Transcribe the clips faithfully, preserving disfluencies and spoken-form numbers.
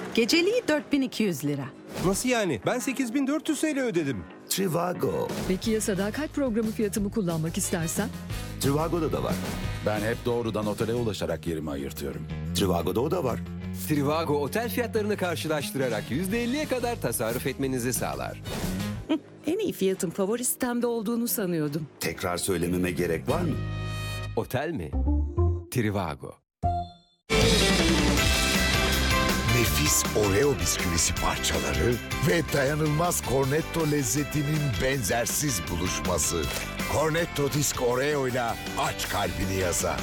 Geceliği dört bin iki yüz lira. Nasıl yani? Ben sekiz bin dört yüz T L ödedim. Trivago. Peki ya sadakat programı fiyatımı kullanmak istersen? Trivago'da da var. Ben hep doğrudan otele ulaşarak yerimi ayırtıyorum. Trivago'da o da var. Trivago otel fiyatlarını karşılaştırarak yüzde elliye kadar tasarruf etmenizi sağlar. En iyi fiyatın favori sitemde olduğunu sanıyordum. Tekrar söylememe gerek var mı? Otel mi? Trivago. Nefis Oreo bisküvisi parçaları ve dayanılmaz Cornetto lezzetinin benzersiz buluşması. Cornetto Disk Oreo ile aç kalbini yazar.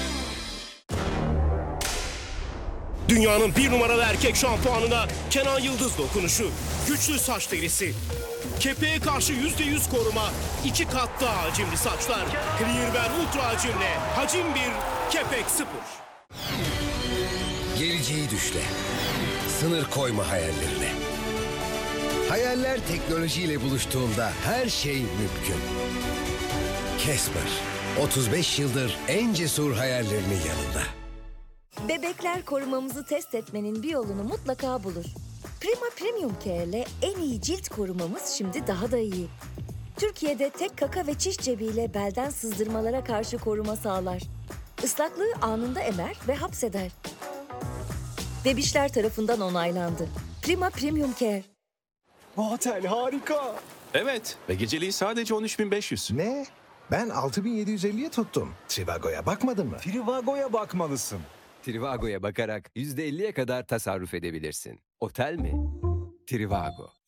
Dünyanın bir numaralı erkek şampuanına Kenan Yıldız dokunuşu. Güçlü saç derisi. Kepeğe karşı yüzde yüz koruma. iki kat daha hacimli saçlar. Clearwear Ultra hacimle. Hacim bir, kepek sıfır. Geleceği düşle. Sınır koyma hayallerine. Hayaller teknolojiyle buluştuğunda her şey mümkün. Casper, otuz beş yıldır en cesur hayallerinin yanında. Bebekler korumamızı test etmenin bir yolunu mutlaka bulur. Prima Premium Care ile en iyi cilt korumamız şimdi daha da iyi. Türkiye'de tek kaka ve çiş cebiyle belden sızdırmalara karşı koruma sağlar. Islaklığı anında emer ve hapseder. Bebişler tarafından onaylandı. Prima Premium Care. Bu otel harika. Evet ve geceliği sadece on üç bin beş yüz. Ne? Ben altı bin yedi yüz elliye tuttum. Trivago'ya bakmadın mı? Trivago'ya bakmalısın. Trivago'ya bakarak yüzde elliye kadar tasarruf edebilirsin. Otel mi? Trivago.